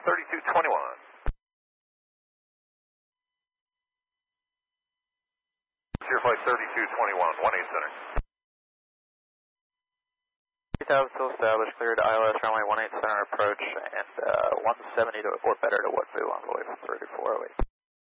3221. Your flight 3221, 18 center. 3000 still established, cleared ILS runway 18 center approach, and 170 to, or better to Woodville on the way from 3408.